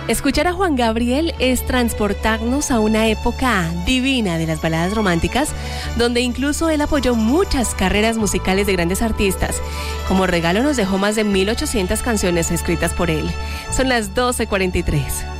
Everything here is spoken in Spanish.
Escuchar a Juan Gabriel es transportarnos a una época divina de las baladas románticas, donde incluso él apoyó muchas carreras musicales de grandes artistas. Como regalo nos dejó más de 1.800 canciones escritas por él. Son las 12:43.